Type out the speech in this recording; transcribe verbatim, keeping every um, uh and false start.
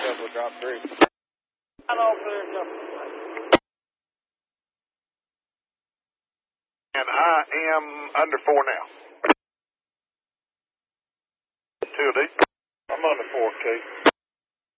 couple of drop three. I know there, couple. And I am under four now. Two D. I'm under four, Kate.